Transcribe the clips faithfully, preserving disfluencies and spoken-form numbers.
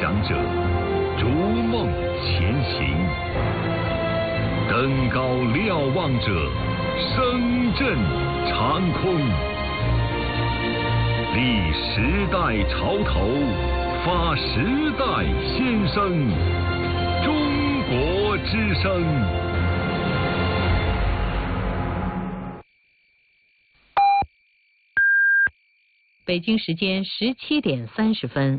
想者，逐梦前行；登高瞭望者，声震长空。立时代潮头，发时代先声。中国之声。 北京时间十七点三十分。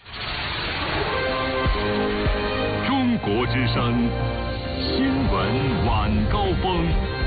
中国之声新闻晚高峰。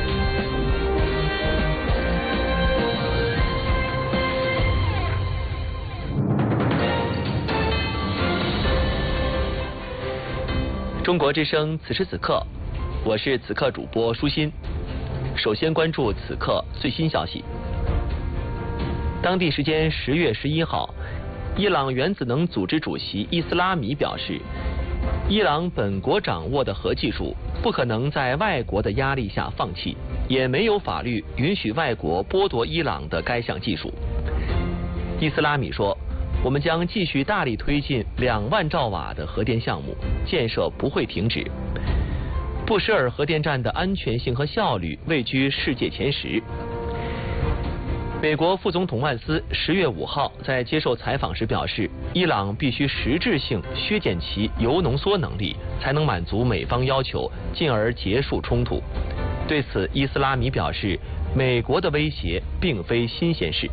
中国之声此时此刻，我是此刻主播舒心。首先关注此刻最新消息。当地时间十月十一号，伊朗原子能组织主席伊斯拉米表示，伊朗本国掌握的核技术不可能在外国的压力下放弃，也没有法律允许外国剥夺伊朗的该项技术。伊斯拉米说，我们将继续大力推进两万兆瓦的核电项目，建设不会停止。布什尔核电站的安全性和效率位居世界前十。美国副总统万斯十月五号在接受采访时表示，伊朗必须实质性削减其铀浓缩能力，才能满足美方要求，进而结束冲突。对此，伊斯拉米表示，美国的威胁并非新鲜事。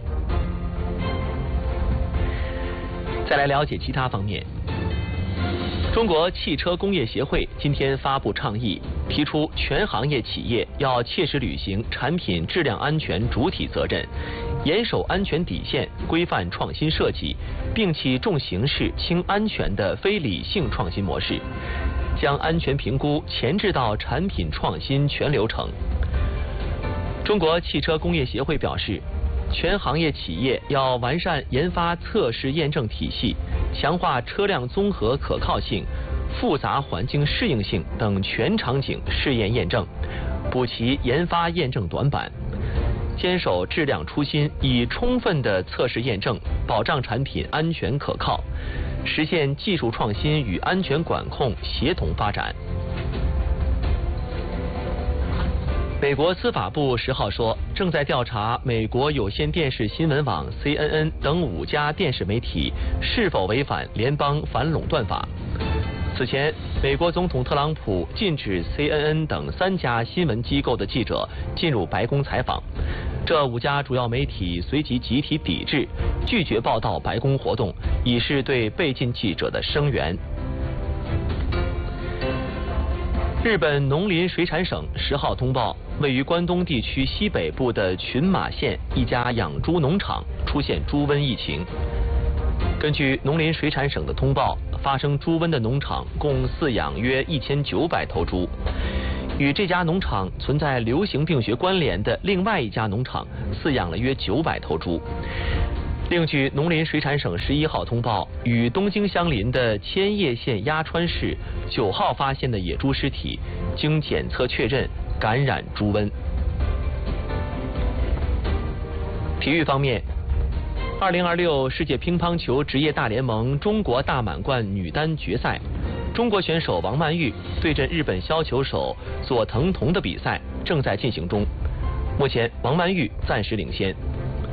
再来了解其他方面。中国汽车工业协会今天发布倡议，提出全行业企业要切实履行产品质量安全主体责任，严守安全底线，规范创新设计，摒弃重形式轻安全的非理性创新模式，将安全评估前置到产品创新全流程。中国汽车工业协会表示，全行业企业要完善研发测试验证体系，强化车辆综合可靠性、复杂环境适应性等全场景试验验证，补齐研发验证短板，坚守质量初心，以充分的测试验证保障产品安全可靠，实现技术创新与安全管控协同发展。美国司法部十号说，正在调查美国有线电视新闻网 C N N 等五家电视媒体是否违反联邦反垄断法。此前，美国总统特朗普禁止 C N N 等三家新闻机构的记者进入白宫采访，这五家主要媒体随即集体抵制，拒绝报道白宫活动，以示对被禁记者的声援。日本农林水产省十号通报，位于关东地区西北部的群马县一家养猪农场出现猪瘟疫情。根据农林水产省的通报，发生猪瘟的农场共饲养约一千九百头猪，与这家农场存在流行病学关联的另外一家农场饲养了约九百头猪。另据农林水产省十一号通报，与东京相邻的千叶县鸭川市九号发现的野猪尸体，经检测确认感染猪瘟。体育方面，二零二六世界乒乓球职业大联盟中国大满贯女单决赛，中国选手王曼玉对阵日本削球手佐藤瞳的比赛正在进行中，目前王曼玉暂时领先。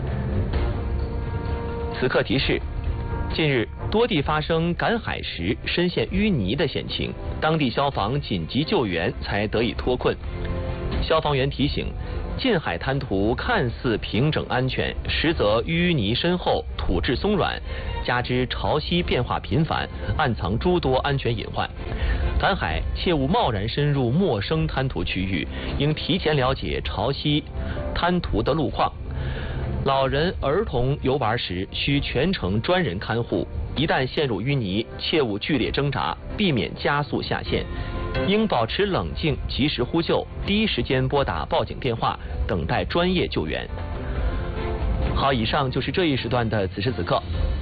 此刻提示：近日多地发生赶海时深陷淤泥的险情，当地消防紧急救援才得以脱困。消防员提醒，近海滩涂看似平整安全，实则淤泥深厚，土质松软，加之潮汐变化频繁，暗藏诸多安全隐患。赶海切勿贸然深入陌生滩涂区域，应提前了解潮汐、滩涂的路况。老人、儿童游玩时需全程专人看护，一旦陷入淤泥，切勿剧烈挣扎，避免加速下陷，应保持冷静，及时呼救，第一时间拨打报警电话，等待专业救援。好，以上就是这一时段的此时此刻。